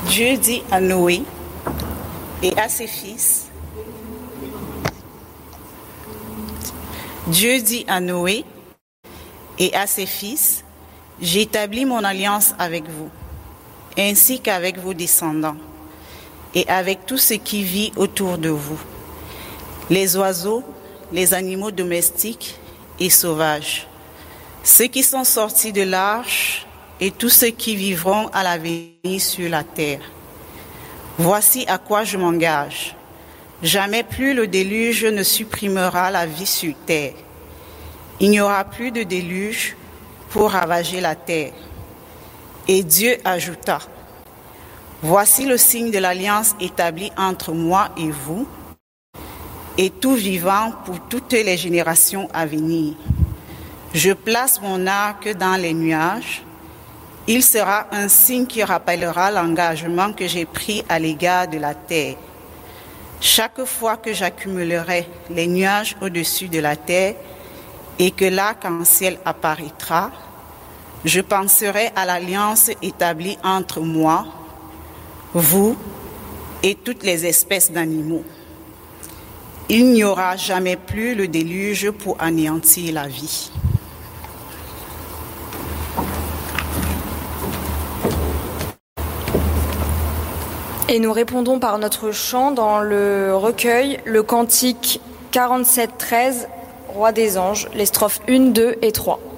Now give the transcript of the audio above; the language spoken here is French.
Dieu dit à Noé et à ses fils, Dieu dit à Noé et à ses fils, j'établis mon alliance avec vous, ainsi qu'avec vos descendants, et avec tout ce qui vit autour de vous, les oiseaux, les animaux domestiques et sauvages, ceux qui sont sortis de l'arche et tous ceux qui vivront à l'avenir sur la terre. Voici à quoi je m'engage. Jamais plus le déluge ne supprimera la vie sur terre. Il n'y aura plus de déluge pour ravager la terre. Et Dieu ajouta, voici le signe de l'alliance établie entre moi et vous, et tout vivant pour toutes les générations à venir. Je place mon arc dans les nuages. Il sera un signe qui rappellera l'engagement que j'ai pris à l'égard de la terre. Chaque fois que j'accumulerai les nuages au-dessus de la terre et que l'arc-en-ciel apparaîtra, je penserai à l'alliance établie entre moi, vous et toutes les espèces d'animaux. Il n'y aura jamais plus le déluge pour anéantir la vie. Et nous répondons par notre chant dans le recueil, le cantique 47-13, Roi des anges, les strophes 1, 2 et 3.